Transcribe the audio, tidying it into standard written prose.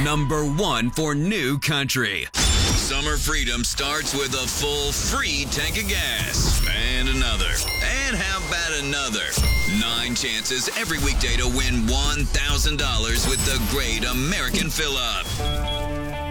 Number 1 for New Country. Summer freedom starts with a full free tank of gas. And another. And how about another? 9 chances every weekday to win $1,000 with the Great American Fill-Up.